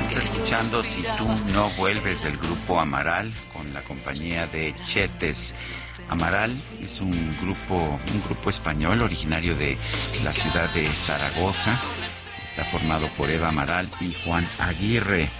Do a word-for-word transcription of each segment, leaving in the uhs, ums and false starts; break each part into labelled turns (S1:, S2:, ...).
S1: Estamos escuchando Si tú no vuelves del grupo Amaral con la compañía de Chetes. Amaral es un grupo, un grupo español originario de la ciudad de Zaragoza. Está formado por Eva Amaral y Juan Aguirre.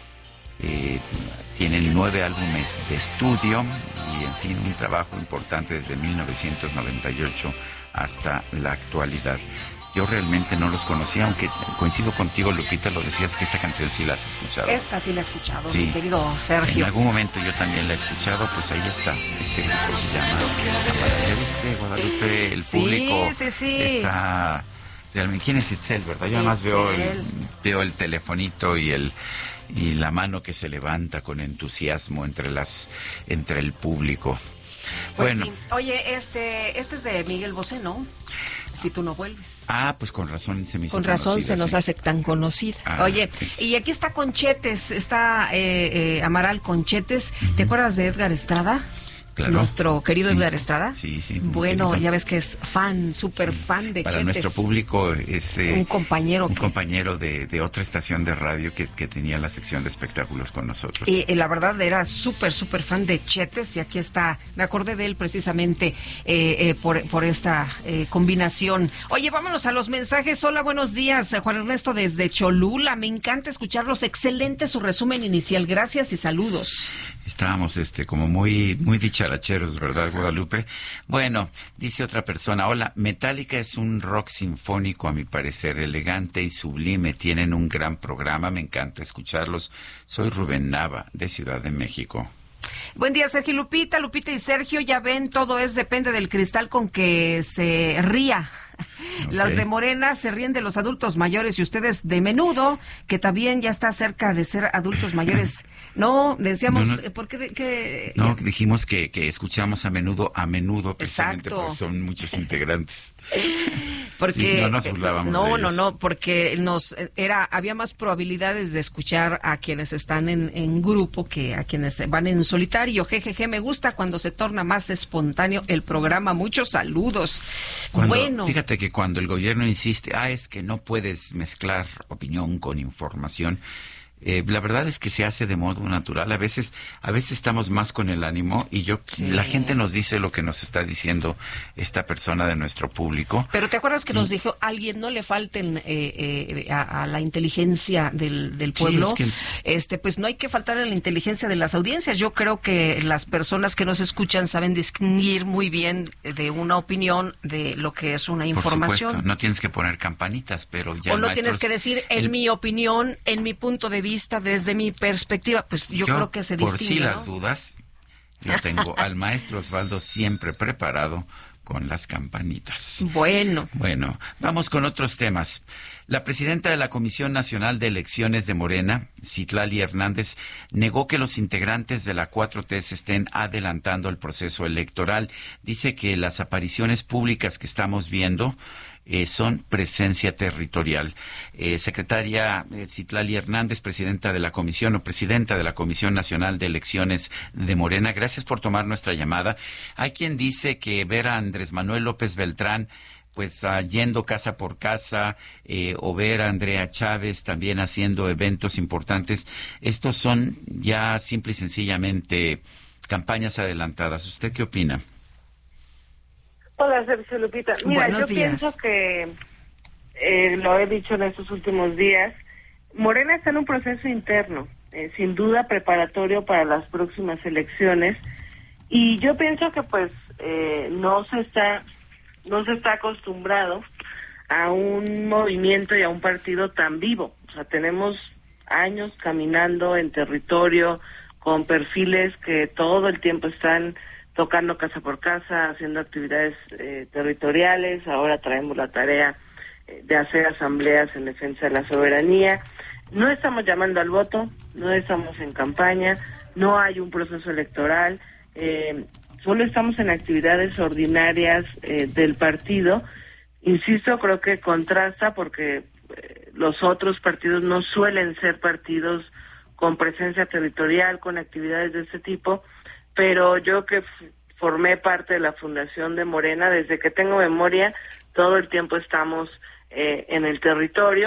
S1: Eh, tienen nueve álbumes de estudio y, en fin, un trabajo importante desde mil novecientos noventa y ocho hasta la actualidad. Yo realmente no los conocía, aunque coincido contigo, Lupita, lo decías que esta canción sí la has escuchado.
S2: Esta sí la he escuchado,
S1: sí.
S2: Mi querido Sergio.
S1: En algún momento yo también la he escuchado, pues ahí está. Este grupo se llama Amaral. ¿Ya viste, Guadalupe? El
S2: sí,
S1: público
S2: sí, sí.
S1: está... Realmente, ¿quién es Itzel, verdad? Yo además veo el, veo el telefonito y el y la mano que se levanta con entusiasmo entre las entre el público.
S2: Pues
S1: bueno.
S2: Sí. Oye, este este es de Miguel Bosé, ¿no? Si tú no vuelves.
S1: Ah, pues con razón se me hizo
S2: Con razón
S1: conocida,
S2: se nos
S1: sí.
S2: hace tan conocida.
S1: Ah,
S2: Oye,
S1: es...
S2: y aquí está Conchetes, está eh, eh, Amaral Conchetes. Uh-huh. ¿Te acuerdas de Edgar Estrada?
S1: Claro.
S2: Nuestro querido
S1: sí.
S2: Edgar Estrada.
S1: Sí, sí.
S2: Bueno,
S1: querido.
S2: Ya ves que es fan, súper sí. fan de
S1: Para
S2: Chetes.
S1: nuestro público es eh,
S2: un compañero.
S1: Un
S2: que...
S1: compañero de, de otra estación de radio que, que tenía la sección de espectáculos con nosotros.
S2: Y, y la verdad era súper, súper fan de Chetes y aquí está. Me acordé de él precisamente eh, eh, por, por esta eh, combinación. Oye, vámonos a los mensajes. Hola, buenos días, Juan Ernesto desde Cholula. Me encanta escucharlos. Excelente su resumen inicial. Gracias y saludos.
S1: Estábamos este como muy muy dicharacheros, ¿verdad, Guadalupe? Bueno, dice otra persona, hola, Metallica es un rock sinfónico, a mi parecer, elegante y sublime. Tienen un gran programa, me encanta escucharlos. Soy Rubén Nava, de Ciudad de México.
S2: Buen día, Sergio, Lupita, Lupita y Sergio. Ya ven, todo es depende del cristal con que se ría. Okay. Las de Morena se ríen de los adultos mayores y ustedes de Menudo, que también ya está cerca de ser adultos mayores. No, decíamos, no, no, ¿por qué? Que,
S1: no, dijimos que, que escuchamos a Menudo, a menudo, precisamente
S2: Exacto.
S1: porque son muchos integrantes.
S2: Porque
S1: sí, no nos burlábamos
S2: no,
S1: de ellos.
S2: no, no, porque nos era había más probabilidades de escuchar a quienes están en, en grupo que a quienes van en solitario. Jejeje, me gusta cuando se torna más espontáneo el programa. Muchos saludos.
S1: Cuando,
S2: bueno,
S1: fíjate que cuando el gobierno insiste, ah, es que no puedes mezclar opinión con información. Eh, la verdad es que se hace de modo natural. A veces, a veces estamos más con el ánimo y yo, sí. la gente nos dice lo que nos está diciendo esta persona de nuestro público.
S2: Pero te acuerdas que
S1: sí.
S2: nos dijo alguien no le falten eh, eh, a, a la inteligencia del, del pueblo.
S1: Sí, es que el...
S2: Este, pues no hay que faltar a la inteligencia de las audiencias. Yo creo que las personas que nos escuchan saben distinguir muy bien de una opinión de lo que es una información.
S1: Por supuesto, no tienes que poner campanitas, pero ya.
S2: O no
S1: maestros,
S2: tienes que decir en el... mi opinión, en mi punto de vista. Vista desde mi perspectiva, pues yo, yo creo que se distingue,
S1: por si
S2: ¿no?
S1: las dudas, yo tengo al maestro Osvaldo siempre preparado con las campanitas.
S2: Bueno.
S1: Bueno, vamos con otros temas. La presidenta de la Comisión Nacional de Elecciones de Morena, Citlali Hernández, negó que los integrantes de la cuatro T se estén adelantando el proceso electoral. Dice que las apariciones públicas que estamos viendo Eh, son presencia territorial. Eh, secretaria eh, Citlali Hernández, presidenta de la Comisión o presidenta de la Comisión Nacional de Elecciones de Morena, gracias por tomar nuestra llamada. Hay quien dice que ver a Andrés Manuel López Beltrán pues uh, yendo casa por casa eh, o ver a Andrea Chávez también haciendo eventos importantes, estos son ya simple y sencillamente campañas adelantadas. ¿Usted qué opina?
S3: Hola, Sergio, Lupita. Mira,
S2: Buenos
S3: yo
S2: días.
S3: pienso que, eh, lo he dicho en estos últimos días, Morena está en un proceso interno, eh, sin duda preparatorio para las próximas elecciones, y yo pienso que pues eh, no se está no se está acostumbrado a un movimiento y a un partido tan vivo. O sea, tenemos años caminando en territorio con perfiles que todo el tiempo están tocando casa por casa, haciendo actividades eh, territoriales. Ahora traemos la tarea eh, de hacer asambleas en defensa de la soberanía. No estamos llamando al voto, no estamos en campaña, no hay un proceso electoral, eh, solo estamos en actividades ordinarias eh, del partido. Insisto, creo que contrasta porque eh, los otros partidos no suelen ser partidos con presencia territorial, con actividades de este tipo, pero yo que f- formé parte de la fundación de Morena, desde que tengo memoria, todo el tiempo estamos eh, en el territorio,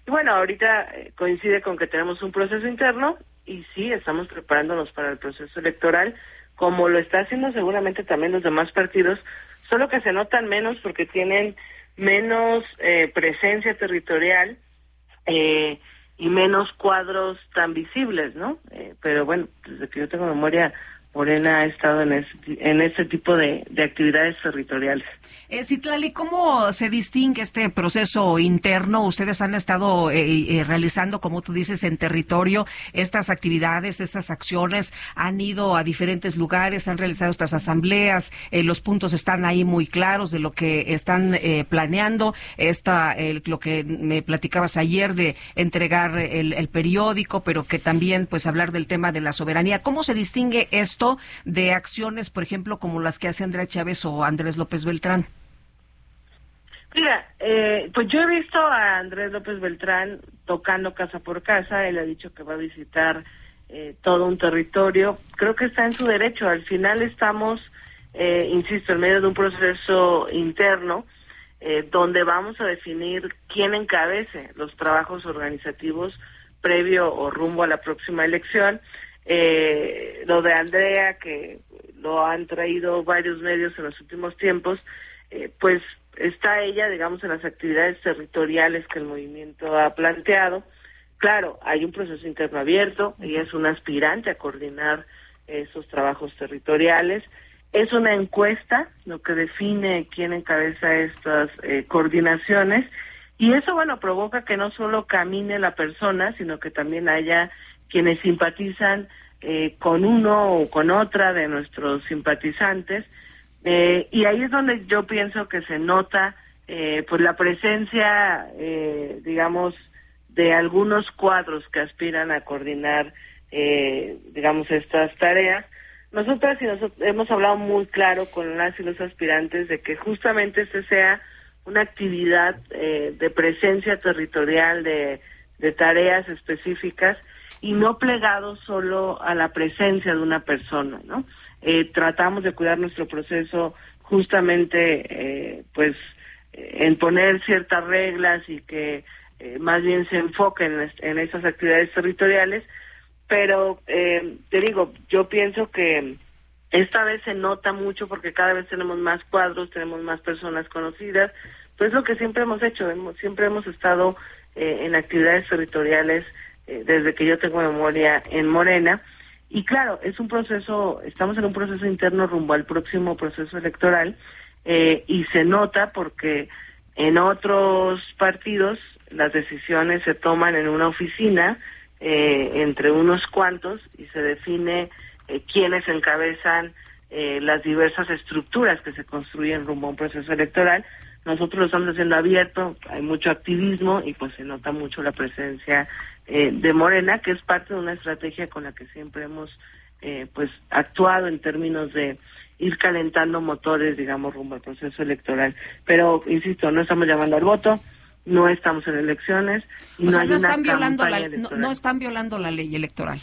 S3: Y bueno, ahorita eh, coincide con que tenemos un proceso interno y sí, estamos preparándonos para el proceso electoral, como lo está haciendo seguramente también los demás partidos, solo que se notan menos porque tienen menos eh, presencia territorial eh, y menos cuadros tan visibles, ¿no? Eh, pero bueno, desde que yo tengo memoria, Morena ha estado en ese, en ese tipo de, de actividades territoriales.
S2: Eh, Citlali, ¿cómo se distingue este proceso interno? Ustedes han estado eh, eh, realizando, como tú dices, en territorio estas actividades, estas acciones, han ido a diferentes lugares, han realizado estas asambleas, eh, los puntos están ahí muy claros de lo que están eh, planeando, esta, eh, lo que me platicabas ayer de entregar el, el periódico, pero que también pues hablar del tema de la soberanía. ¿Cómo se distingue esto de acciones, por ejemplo, como las que hace Andrea Chávez o Andrés López Beltrán?
S3: Mira, eh, pues yo he visto a Andrés López Beltrán tocando casa por casa. Él ha dicho que va a visitar eh, todo un territorio. Creo que está en su derecho. Al final estamos, eh, insisto, en medio de un proceso interno eh, donde vamos a definir quién encabece los trabajos organizativos previo o rumbo a la próxima elección. Eh, lo de Andrea, que lo han traído varios medios en los últimos tiempos, eh, pues está ella, digamos, en las actividades territoriales que el movimiento ha planteado. Claro, hay un proceso interno abierto, ella es una aspirante a coordinar esos trabajos territoriales. Es una encuesta lo que define quién encabeza estas eh, coordinaciones, y eso, bueno, provoca que no solo camine la persona, sino que también haya quienes simpatizan eh, con uno o con otra de nuestros simpatizantes. Eh, y ahí es donde yo pienso que se nota eh, pues la presencia, eh, digamos, de algunos cuadros que aspiran a coordinar, eh, digamos, estas tareas. Nosotras y nosotros hemos hablado muy claro con las y los aspirantes de que justamente este sea una actividad eh, de presencia territorial, de, de tareas específicas, y no plegado solo a la presencia de una persona, ¿no? Eh, tratamos de cuidar nuestro proceso justamente, eh, pues, eh, en poner ciertas reglas y que eh, más bien se enfoquen en, en esas actividades territoriales, pero eh, te digo, yo pienso que esta vez se nota mucho porque cada vez tenemos más cuadros, tenemos más personas conocidas, pues lo que siempre hemos hecho, hemos, siempre hemos estado eh, en actividades territoriales eh, desde que yo tengo memoria en Morena. Y claro, es un proceso, estamos en un proceso interno rumbo al próximo proceso electoral, eh, y se nota porque en otros partidos las decisiones se toman en una oficina eh, entre unos cuantos y se define eh, quiénes encabezan eh, las diversas estructuras que se construyen rumbo a un proceso electoral. Nosotros lo estamos haciendo abierto, hay mucho activismo y pues se nota mucho la presencia eh, de Morena, que es parte de una estrategia con la que siempre hemos eh, pues actuado en términos de ir calentando motores, digamos, rumbo al proceso electoral. Pero, insisto, no estamos llamando al voto, no estamos en elecciones y
S2: o
S3: no
S2: sea,
S3: hay
S2: no
S3: una
S2: están violando la,
S3: electoral.
S2: no, no están violando la ley electoral.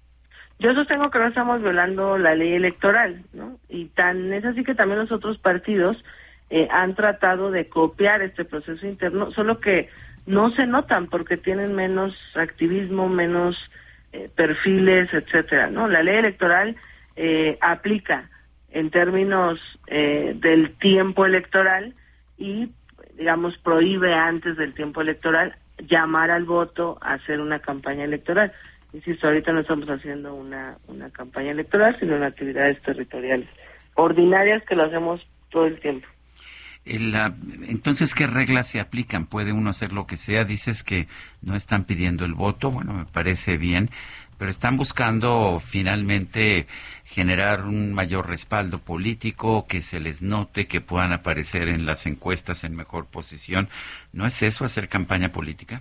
S3: Yo sostengo que no estamos violando la ley electoral, ¿no? Y tan es así que también los otros partidos eh, han tratado de copiar este proceso interno, solo que no se notan porque tienen menos activismo, menos eh, perfiles, etcétera, ¿no? La ley electoral eh, aplica en términos eh, del tiempo electoral y, digamos, prohíbe antes del tiempo electoral llamar al voto a hacer una campaña electoral. Insisto, ahorita no estamos haciendo una, una campaña electoral, sino en actividades territoriales ordinarias que lo hacemos todo el tiempo.
S1: El, uh, entonces, ¿qué reglas se aplican? ¿Puede uno hacer lo que sea? Dices que no están pidiendo el voto, bueno, me parece bien, pero están buscando finalmente generar un mayor respaldo político, que se les note, que puedan aparecer en las encuestas en mejor posición. ¿No es eso hacer campaña política?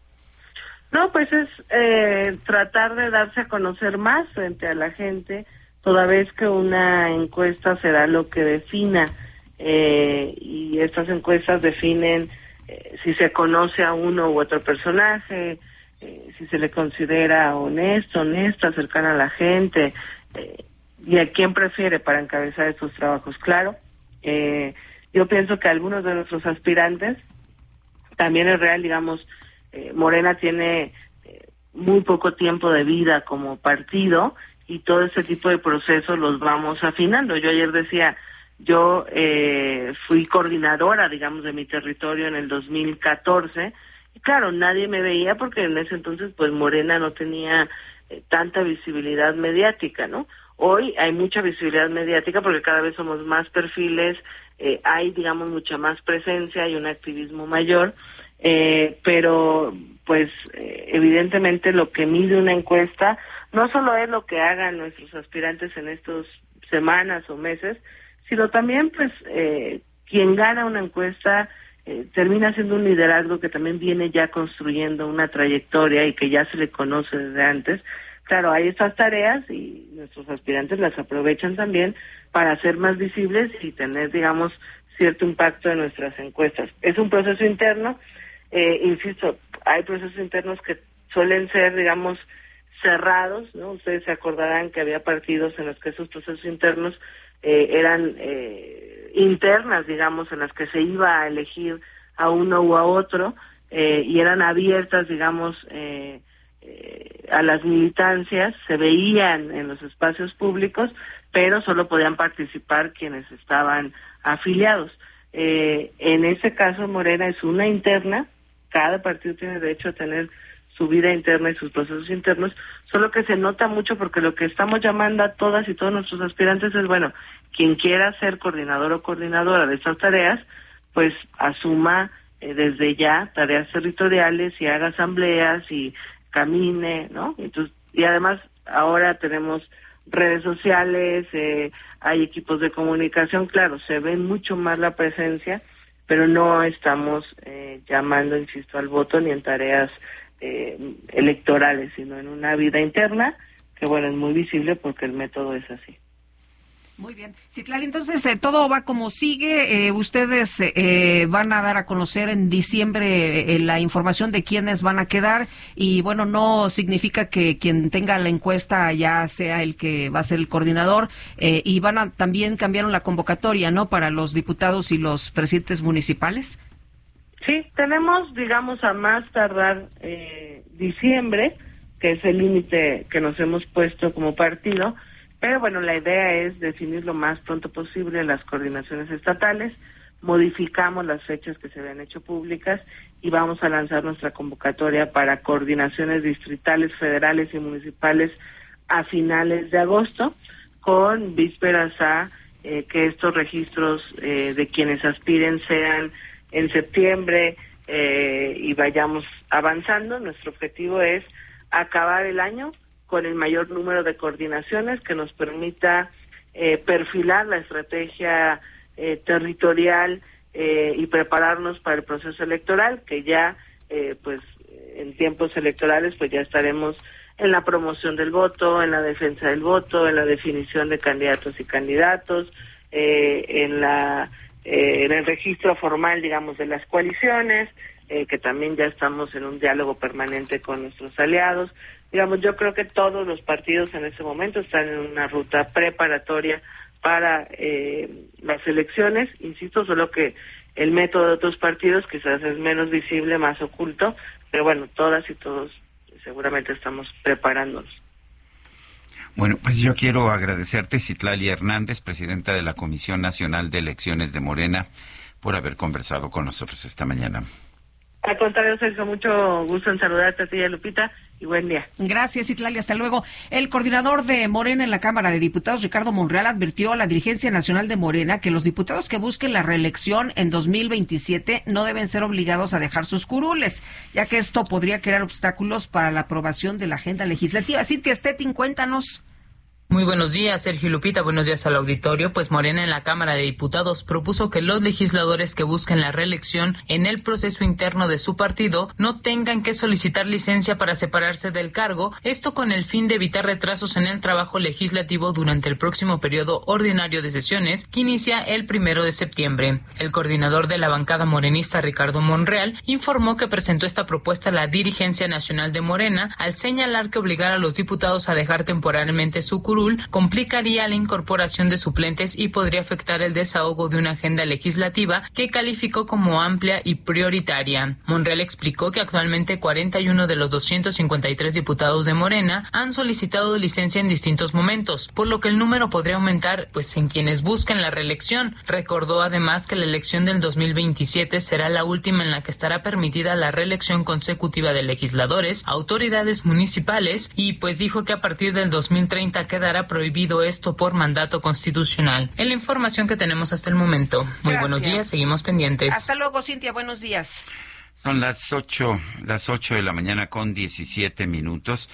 S3: No, pues es eh, tratar de darse a conocer más frente a la gente, toda vez que una encuesta será lo que defina, eh, y estas encuestas definen eh, si se conoce a uno u otro personaje, eh, si se le considera honesto, honesta, cercana a la gente, eh, y a quién prefiere para encabezar estos trabajos. Claro, eh, yo pienso que algunos de nuestros aspirantes, también es real, digamos, eh, Morena tiene eh, muy poco tiempo de vida como partido y todo ese tipo de procesos los vamos afinando. Yo ayer decía, yo eh, fui coordinadora, digamos, de mi territorio en el dos mil catorce, y claro, nadie me veía porque en ese entonces, pues, Morena no tenía eh, tanta visibilidad mediática, ¿no? Hoy hay mucha visibilidad mediática porque cada vez somos más perfiles, eh, hay, digamos, mucha más presencia y un activismo mayor, eh, pero, pues, eh, evidentemente lo que mide una encuesta no solo es lo que hagan nuestros aspirantes en estas semanas o meses, sino también, pues, eh, quien gana una encuesta eh, termina siendo un liderazgo que también viene ya construyendo una trayectoria y que ya se le conoce desde antes. Claro, hay estas tareas y nuestros aspirantes las aprovechan también para ser más visibles y tener, digamos, cierto impacto en nuestras encuestas. Es un proceso interno, eh, insisto, hay procesos internos que suelen ser, digamos, cerrados, ¿no? Ustedes se acordarán que había partidos en los que esos procesos internos eh, eran eh, internas, digamos, en las que se iba a elegir a uno u a otro eh, y eran abiertas, digamos, eh, eh, a las militancias, se veían en los espacios públicos, pero solo podían participar quienes estaban afiliados. Eh, en ese caso, Morena es una interna, cada partido tiene derecho a tener su vida interna y sus procesos internos, solo que se nota mucho porque lo que estamos llamando a todas y todos nuestros aspirantes es, bueno, quien quiera ser coordinador o coordinadora de estas tareas, pues asuma eh, desde ya tareas territoriales y haga asambleas y camine, ¿no? Entonces, y además ahora tenemos redes sociales, eh, hay equipos de comunicación, claro, se ve mucho más la presencia, pero no estamos eh, llamando, insisto, al voto ni en tareas eh, electorales, sino en una vida interna, que bueno, es muy visible porque el método es así.
S2: Muy bien. Citlali, entonces eh, todo va como sigue. Eh, ustedes eh, van a dar a conocer en diciembre eh, la información de quiénes van a quedar y bueno, no significa que quien tenga la encuesta ya sea el que va a ser el coordinador eh, y van a también cambiaron la convocatoria, ¿no? Para los diputados y los presidentes municipales.
S3: Sí, tenemos, digamos, a más tardar eh, diciembre, que es el límite que nos hemos puesto como partido. Pero bueno, la idea es definir lo más pronto posible las coordinaciones estatales, modificamos las fechas que se habían hecho públicas y vamos a lanzar nuestra convocatoria para coordinaciones distritales, federales y municipales a finales de agosto, con vísperas a eh, que estos registros eh, de quienes aspiren sean en septiembre eh, y vayamos avanzando. Nuestro objetivo es acabar el año con el mayor número de coordinaciones que nos permita eh, perfilar la estrategia eh, territorial eh, y prepararnos para el proceso electoral, que ya, eh, pues, en tiempos electorales, pues ya estaremos en la promoción del voto, en la defensa del voto, en la definición de candidatos y candidatos, eh, en la eh, en el registro formal, digamos, de las coaliciones, eh, que también ya estamos en un diálogo permanente con nuestros aliados. Digamos, yo creo que todos los partidos en ese momento están en una ruta preparatoria para eh, las elecciones, insisto, solo que el método de otros partidos quizás es menos visible, más oculto, pero bueno, todas y todos seguramente estamos preparándonos.
S1: Bueno, pues yo quiero agradecerte, Citlali Hernández, presidenta de la Comisión Nacional de Elecciones de Morena, por haber conversado con nosotros esta mañana.
S3: Al contrario, Sergio, mucho gusto en saludarte a ti y a Lupita, y buen día.
S2: Gracias, Citlali, hasta luego. El coordinador de Morena en la Cámara de Diputados, Ricardo Monreal, advirtió a la dirigencia nacional de Morena que los diputados que busquen la reelección en dos mil veintisiete no deben ser obligados a dejar sus curules, ya que esto podría crear obstáculos para la aprobación de la agenda legislativa. Cintia Stettin, cuéntanos.
S4: Muy buenos días, Sergio y Lupita. Buenos días al auditorio. Pues Morena en la Cámara de Diputados propuso que los legisladores que busquen la reelección en el proceso interno de su partido no tengan que solicitar licencia para separarse del cargo, esto con el fin de evitar retrasos en el trabajo legislativo durante el próximo periodo ordinario de sesiones que inicia el primero de septiembre. El coordinador de la bancada morenista, Ricardo Monreal, informó que presentó esta propuesta a la dirigencia nacional de Morena al señalar que obligar a los diputados a dejar temporalmente su curul curul complicaría la incorporación de suplentes y podría afectar el desahogo de una agenda legislativa que calificó como amplia y prioritaria. Monreal explicó que actualmente cuarenta y uno de los doscientos cincuenta y tres diputados de Morena han solicitado licencia en distintos momentos, por lo que el número podría aumentar pues en quienes buscan la reelección. Recordó además que la elección del dos mil veintisiete será la última en la que estará permitida la reelección consecutiva de legisladores, autoridades municipales y pues dijo que a partir del dos mil treinta quedará prohibido esto por mandato constitucional. Es la información que tenemos hasta el momento. Muy
S2: Gracias.
S4: Buenos días, seguimos pendientes.
S2: Hasta luego, Cintia, buenos días.
S1: Son las ocho, las ocho de la mañana con diecisiete minutos.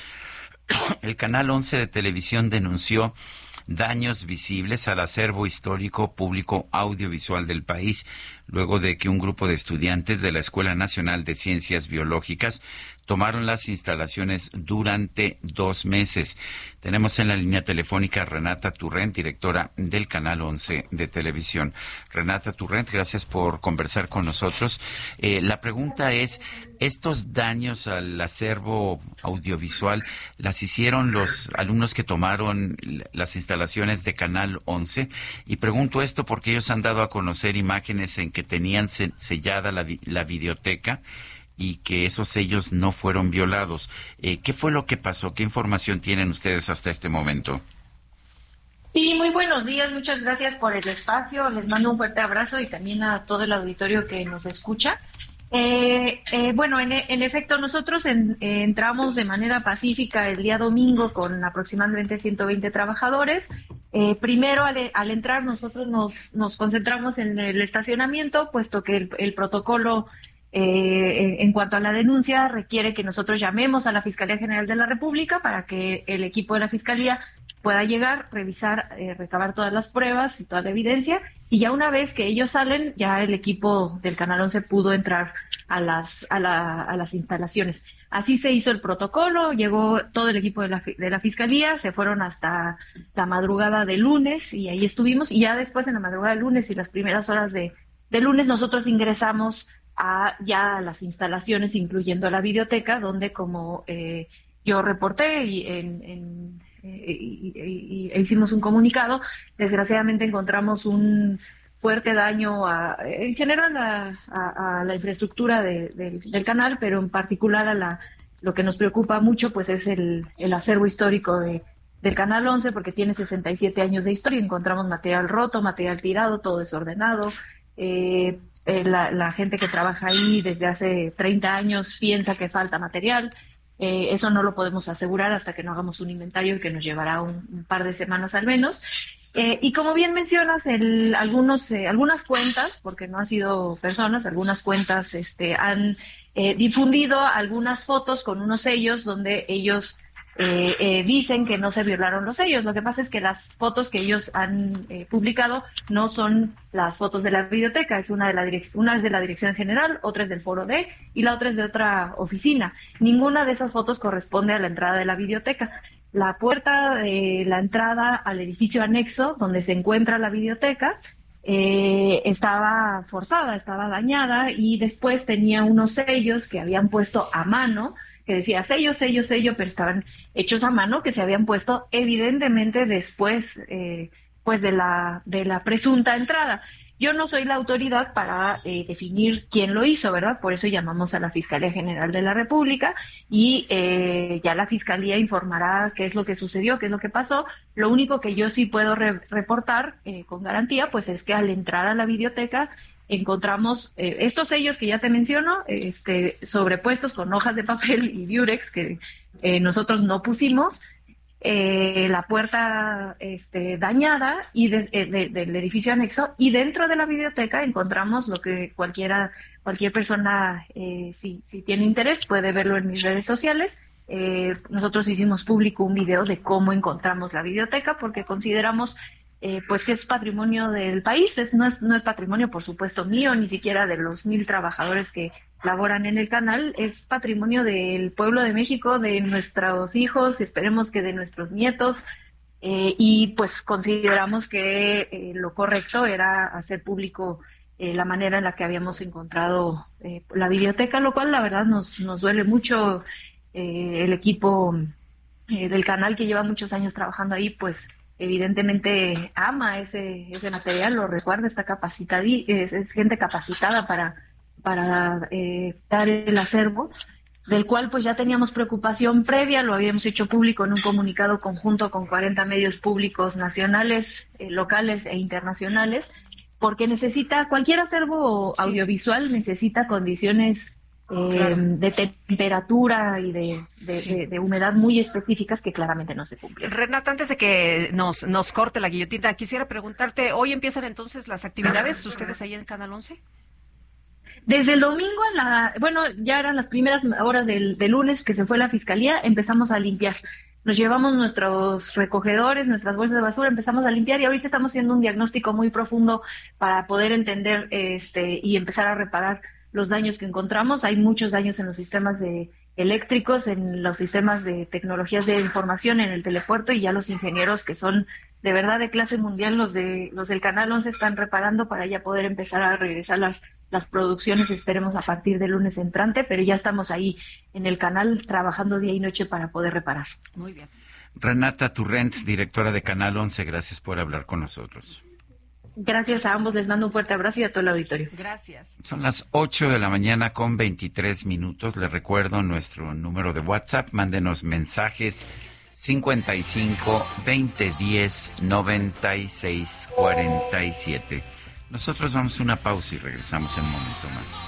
S1: El Canal once de Televisión denunció daños visibles al acervo histórico público audiovisual del país, luego de que un grupo de estudiantes de la Escuela Nacional de Ciencias Biológicas tomaron las instalaciones durante dos meses. Tenemos en la línea telefónica a Renata Turrent, directora del Canal once de Televisión. Renata Turrent, gracias por conversar con nosotros. Eh, la pregunta es, ¿estos daños al acervo audiovisual las hicieron los alumnos que tomaron las instalaciones de Canal once? Y pregunto esto porque ellos han dado a conocer imágenes en que tenían sellada la, la videoteca y que esos sellos no fueron violados. Eh, ¿Qué fue lo que pasó? ¿Qué información tienen ustedes hasta este momento?
S5: Sí, muy buenos días, muchas gracias por el espacio, les mando un fuerte abrazo y también a todo el auditorio que nos escucha. Eh, eh, bueno, en, en efecto, nosotros en, eh, entramos de manera pacífica el día domingo con aproximadamente ciento veinte trabajadores. Eh, primero, al, al entrar, nosotros nos, nos concentramos en el estacionamiento, puesto que el, el protocolo Eh, en cuanto a la denuncia, requiere que nosotros llamemos a la Fiscalía General de la República para que el equipo de la Fiscalía pueda llegar, revisar, eh, recabar todas las pruebas y toda la evidencia, y ya una vez que ellos salen, ya el equipo del Canal once pudo entrar a las, a la, a las instalaciones. Así se hizo el protocolo, llegó todo el equipo de la, de la Fiscalía, se fueron hasta la madrugada de lunes y ahí estuvimos, y ya después en la madrugada de lunes y las primeras horas de, de lunes nosotros ingresamos a ya las instalaciones, incluyendo la videoteca, donde como eh, yo reporté y, en, en, eh, y, y, y hicimos un comunicado, desgraciadamente encontramos un fuerte daño a, en general a, a, a la infraestructura de, de, del canal, pero en particular a la, lo que nos preocupa mucho pues es el, el acervo histórico de, del Canal once, porque tiene sesenta y siete años de historia, encontramos material roto, material tirado, todo desordenado. eh, Eh, la, la gente que trabaja ahí desde hace treinta años piensa que falta material. Eh, eso no lo podemos asegurar hasta que no hagamos un inventario que nos llevará un, un par de semanas al menos. Eh, y como bien mencionas, el, algunos, eh, algunas cuentas, porque no han sido personas, algunas cuentas este, han eh, difundido algunas fotos con unos sellos donde ellos Eh, eh, dicen que no se violaron los sellos. Lo que pasa es que las fotos que ellos han eh, publicado no son las fotos de la videoteca, es una de la direc- una es de la Dirección General, otra es del Foro D y la otra es de otra oficina. Ninguna de esas fotos corresponde a la entrada de la videoteca. La puerta de la entrada al edificio anexo donde se encuentra la videoteca eh, estaba forzada, estaba dañada, y después tenía unos sellos que habían puesto a mano, que decía sello, sello, sello, pero estaban hechos a mano, que se habían puesto evidentemente después eh, pues de la de la presunta entrada. Yo no soy la autoridad para eh, definir quién lo hizo, ¿verdad? Por eso llamamos a la Fiscalía General de la República y eh, ya la Fiscalía informará qué es lo que sucedió, qué es lo que pasó. Lo único que yo sí puedo re- reportar eh, con garantía, pues es que al entrar a la videoteca encontramos eh, estos sellos que ya te menciono, este, sobrepuestos con hojas de papel y diurex que eh, nosotros no pusimos, eh, la puerta este, dañada y de, de, del edificio anexo, y dentro de la biblioteca encontramos lo que cualquiera cualquier persona, eh, si, si tiene interés, puede verlo en mis redes sociales. Eh, nosotros hicimos público un video de cómo encontramos la biblioteca, porque consideramos Eh, pues que es patrimonio del país, es, no, es, no es patrimonio, por supuesto, mío, ni siquiera de los mil trabajadores que laboran en el canal, es patrimonio del pueblo de México, de nuestros hijos, esperemos que de nuestros nietos, eh, y pues consideramos que eh, lo correcto era hacer público eh, la manera en la que habíamos encontrado eh, la biblioteca, lo cual la verdad nos, nos duele mucho. Eh, el equipo eh, del canal, que lleva muchos años trabajando ahí, pues evidentemente ama ese ese material, lo resguarda, está capacitada, es, es gente capacitada para para eh, dar el acervo, del cual pues ya teníamos preocupación previa, lo habíamos hecho público en un comunicado conjunto con cuarenta medios públicos nacionales, eh, locales e internacionales, porque necesita, cualquier acervo sí. audiovisual necesita condiciones eh, claro. de temperatura y de, de, sí. de, de humedad muy específicas que claramente no se cumplen.
S2: Renata, antes de que nos, nos corte la guillotina, quisiera preguntarte, ¿hoy empiezan entonces las actividades ustedes ahí en Canal once?
S5: Desde el domingo, en la, bueno, ya eran las primeras horas del, del lunes que se fue la fiscalía, empezamos a limpiar. Nos llevamos nuestros recogedores, nuestras bolsas de basura, empezamos a limpiar y ahorita estamos haciendo un diagnóstico muy profundo para poder entender este y empezar a reparar los daños que encontramos. Hay muchos daños en los sistemas de eléctricos, en los sistemas de tecnologías de información, en el telepuerto, y ya los ingenieros que son de verdad de clase mundial, los de los del Canal once, están reparando para ya poder empezar a regresar las las producciones, esperemos a partir del lunes entrante, pero ya estamos ahí en el canal trabajando día y noche para poder reparar.
S1: Muy bien. Renata Turrent, directora de Canal once, gracias por hablar con nosotros.
S5: Gracias a ambos, les mando un fuerte abrazo y a todo el auditorio.
S2: Gracias.
S1: Son las ocho de la mañana con veintitrés minutos. Les recuerdo nuestro número de WhatsApp. Mándenos mensajes cincuenta y cinco, veinte, diez, noventa y seis, cuarenta y siete. Nosotros vamos a una pausa y regresamos en un momento más.